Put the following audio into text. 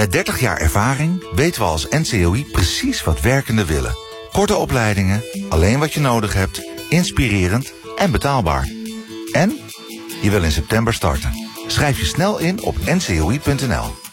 Met 30 jaar ervaring weten we als NCOI precies wat werkenden willen. Korte opleidingen, alleen wat je nodig hebt, inspirerend en betaalbaar. En je wil in september starten. Schrijf je snel in op ncoi.nl.